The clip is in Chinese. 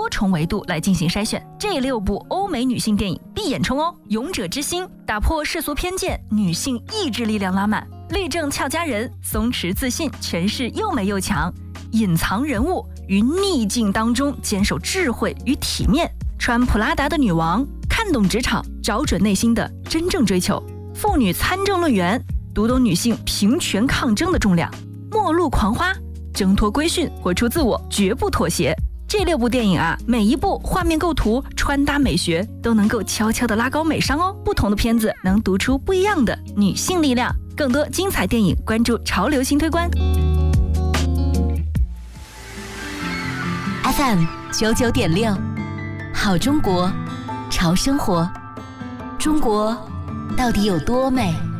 多重维度来进行筛选。这6部欧美女性电影必眼冲哦！勇者之心打破世俗偏见，女性意志力量拉满；律政俏佳人松弛自信，诠释又美又强；隐藏人物于逆境当中坚守智慧与体面；穿普拉达的女王看懂职场，找准内心的真正追求；妇女参政论源读懂女性平权抗争的重量；末路狂花挣脱规训，活出自我，绝不妥协。这6部电影啊，每一部画面构图、穿搭美学都能够悄悄地拉高美商哦。不同的片子能读出不一样的女性力量。更多精彩电影，关注潮流新推观。 FM 99.6，好中国，潮生活。中国到底有多美？